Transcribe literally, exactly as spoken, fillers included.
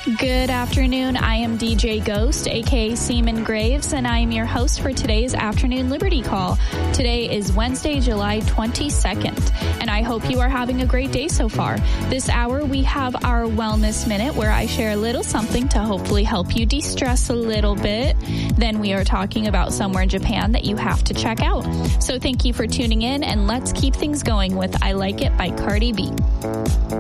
Good afternoon. I am D J Ghost, aka Seaman Graves, and I am your host for today's Afternoon Liberty Call. Today is Wednesday, July twenty-second, and I hope you are having a great day so far. This hour, we have our Wellness Minute, where I share a little something to hopefully help you de-stress a little bit. Then we are talking about somewhere in Japan that you have to check out. So thank you for tuning in, and let's keep things going with I Like It by Cardi B.